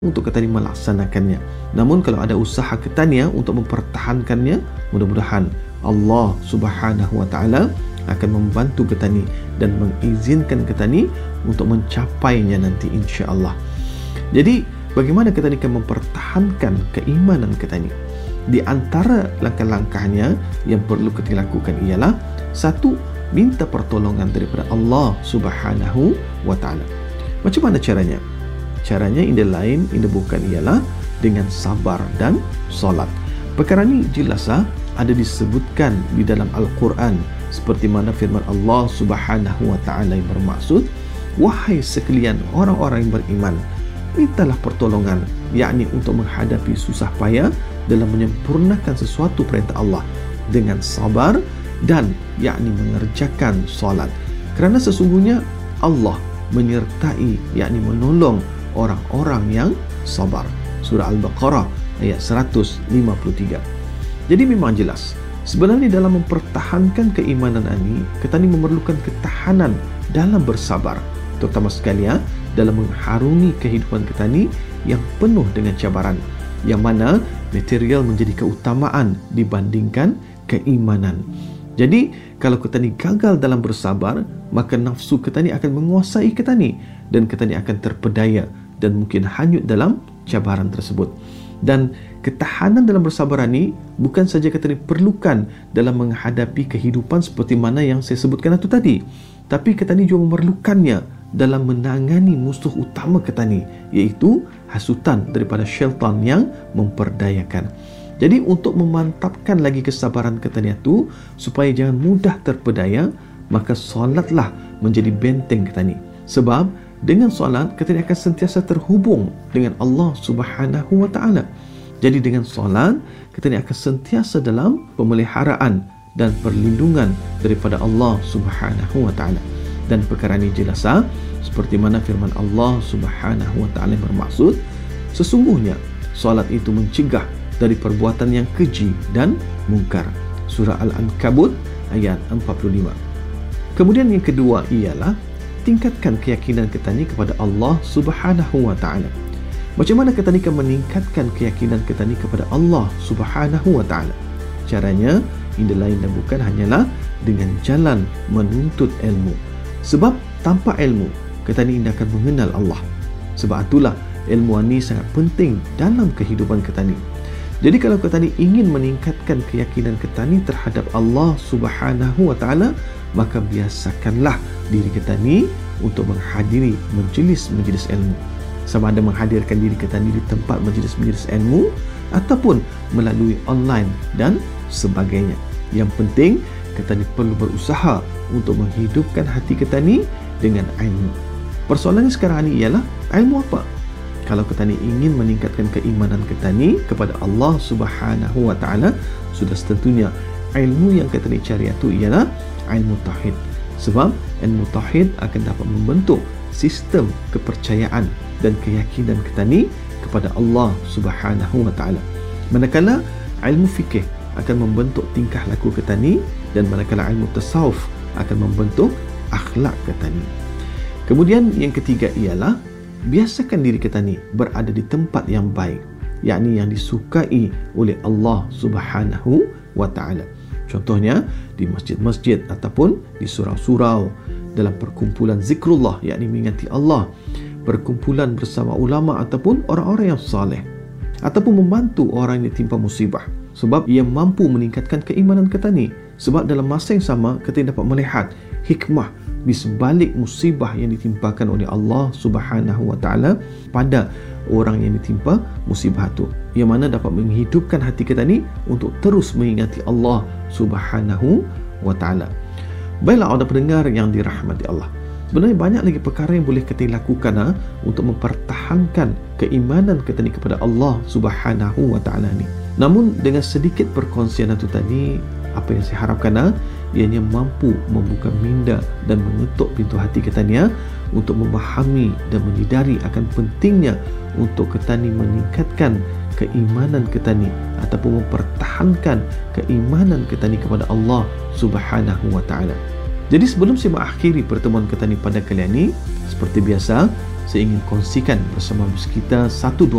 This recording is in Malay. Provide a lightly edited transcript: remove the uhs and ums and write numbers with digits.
untuk kita melaksanakannya. Namun kalau ada usaha kita untuk mempertahankannya, mudah-mudahan Allah Subhanahu wa taala akan membantu kita dan mengizinkan kita untuk mencapainya nanti insya-Allah. Jadi bagaimana kita akan mempertahankan keimanan kita Di antara langkah-langkahnya yang perlu kita lakukan ialah satu, minta pertolongan daripada Allah Subhanahu wa taala. Macam mana caranya? Caranya indah lain, indah bukan ialah dengan sabar dan solat. Perkara ini jelas ada disebutkan di dalam Al-Quran, seperti mana firman Allah Subhanahu wa taala yang bermaksud, wahai sekalian orang-orang yang beriman, mintalah pertolongan, yakni untuk menghadapi susah payah dalam menyempurnakan sesuatu perintah Allah dengan sabar dan yakni mengerjakan solat. Kerana sesungguhnya Allah menyertai, yakni menolong orang-orang yang sabar. Surah Al-Baqarah ayat 153. Jadi memang jelas, sebenarnya dalam mempertahankan keimanan ini, kita memerlukan ketahanan dalam bersabar, terutama sekali dalam mengharungi kehidupan kita yang penuh dengan cabaran, yang mana material menjadi keutamaan dibandingkan keimanan. Jadi kalau kita gagal dalam bersabar, maka nafsu kita akan menguasai kita dan kita akan terpedaya dan mungkin hanyut dalam cabaran tersebut. Dan ketahanan dalam bersabar ini bukan saja kita perlukan dalam menghadapi kehidupan seperti mana yang saya sebutkan itu tadi, tapi kita juga memerlukannya dalam menangani musuh utama kita iaitu hasutan daripada syaitan yang memperdayakan. Jadi untuk memantapkan lagi kesabaran kita itu supaya jangan mudah terpedaya, maka solatlah menjadi benteng kita Sebab dengan solat kita akan sentiasa terhubung dengan Allah Subhanahu wa taala. Jadi dengan solat kita akan sentiasa dalam pemeliharaan dan perlindungan daripada Allah Subhanahu wa taala. Dan perkara ini jelas seperti mana firman Allah Subhanahu wa taala bermaksud, sesungguhnya solat itu mencegah dari perbuatan yang keji dan mungkar. Surah Al-Ankabut ayat 45. Kemudian yang kedua ialah tingkatkan keyakinan kita kepada Allah Subhanahu wa taala. Macam mana kita akan meningkatkan keyakinan kita kepada Allah Subhanahu wa taala? Caranya ini lain dan bukan hanyalah dengan jalan menuntut ilmu. Sebab tanpa ilmu kita tidak akan mengenal Allah. Sebab itulah ilmu ini sangat penting dalam kehidupan kita Jadi kalau kita ingin meningkatkan keyakinan kita terhadap Allah Subhanahu wa taala, maka biasakanlah diri kita untuk menghadiri majlis-majlis ilmu. Sama ada menghadirkan diri kita di tempat majlis-majlis ilmu ataupun melalui online dan sebagainya. Yang penting kita perlu berusaha untuk menghidupkan hati kita dengan ilmu. Persoalannya sekarang ini ialah ilmu apa? Kalau kita ingin meningkatkan keimanan kita kepada Allah Subhanahu wa taala, sudah tentunya ilmu yang kita cari itu ialah ilmu tauhid. Sebab ilmu tauhid akan dapat membentuk sistem kepercayaan dan keyakinan kita kepada Allah Subhanahu wa taala. Manakala ilmu fikih akan membentuk tingkah laku kita dan manakala ilmu tasawuf akan membentuk akhlak kita Kemudian yang ketiga ialah biasakan diri kita berada di tempat yang baik, yakni yang disukai oleh Allah Subhanahu wa taala. Contohnya di masjid-masjid ataupun di surau-surau, dalam perkumpulan zikrullah, yakni mengingati Allah, perkumpulan bersama ulama ataupun orang-orang yang saleh, ataupun membantu orang yang ditimpa musibah, sebab ia mampu meningkatkan keimanan kita Sebab dalam masa yang sama kita dapat melihat hikmah di sebalik musibah yang ditimpakan oleh Allah Subhanahu wa taala pada orang yang ditimpa musibah itu, yang mana dapat menghidupkan hati kita untuk terus mengingati Allah Subhanahu wa taala. Baiklah anda pendengar yang dirahmati Allah, sebenarnya banyak lagi perkara yang boleh kita lakukan untuk mempertahankan keimanan kita kepada Allah Subhanahu wa taala Namun dengan sedikit perkongsian itu tadi, apa yang saya harapkan ianya mampu membuka minda dan mengetuk pintu hati kita untuk memahami dan menyedari akan pentingnya untuk kita meningkatkan keimanan kita ataupun mempertahankan keimanan kita kepada Allah Subhanahu wa taala. Jadi sebelum saya mengakhiri pertemuan kita pada kali ini, seperti biasa saya ingin kongsikan bersama kita satu dua